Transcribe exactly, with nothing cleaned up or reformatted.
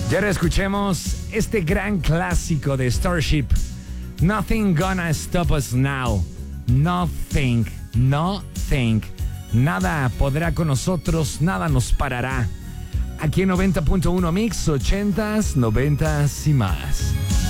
Y ahora escuchemos este gran clásico de Starship. Nothing gonna stop us now. Nothing, nothing. Nada podrá con nosotros, nada nos parará. Aquí en noventa punto uno Mix, ochentas, noventas y más.